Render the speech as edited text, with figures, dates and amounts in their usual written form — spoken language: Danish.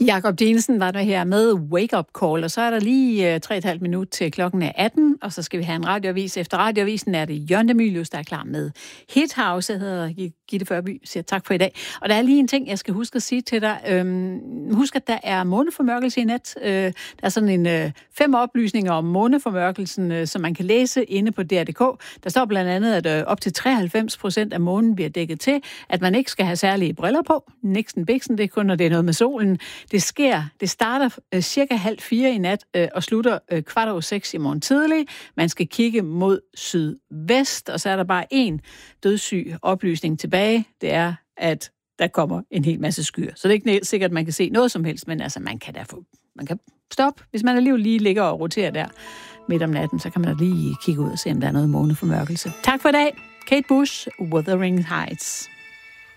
Jakob Dinesen var der her med Wake Up Call, og så er der lige 3,5 minut til klokken er 18, og så skal vi have en radioavis. Efter radioavisen er det Jørgen de Mylius, der er klar med Hit House. Jeg hedder Gitte Førby, siger tak for i dag. Og der er lige en ting, jeg skal huske at sige til dig. Husk, at der er måneformørkelse i nat. Der er sådan 5 oplysninger om måneformørkelsen, som man kan læse inde på DR.dk. Der står blandt andet, at op til 93% af månen bliver dækket til, at man ikke skal have særlige briller på. Nixon Bixen, det er kun, når det er noget med solen. Det starter cirka 3:30 i nat og slutter 5:15 i morgen tidlig. Man skal kigge mod sydvest, og så er der bare en dødssyg oplysning tilbage. Det er, at der kommer en hel masse skyer. Så det er ikke sikkert, at man kan se noget som helst, men altså, man kan stoppe. Hvis man alligevel lige ligger og roterer der midt om natten, så kan man da lige kigge ud og se, om der er noget måneformørkelse. Tak for i dag. Kate Bush, Wuthering Heights.